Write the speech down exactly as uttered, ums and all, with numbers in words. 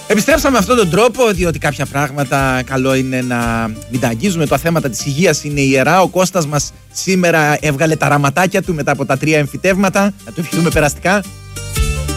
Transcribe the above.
Επιστρέψαμε με αυτόν τον τρόπο, διότι κάποια πράγματα καλό είναι να μην τα αγγίζουμε. Τα θέματα της υγείας είναι ιερά. Ο Κώστας μας σήμερα έβγαλε τα ραματάκια του μετά από τα τρία εμφυτεύματα. Να του ευχηθούμε περαστικά.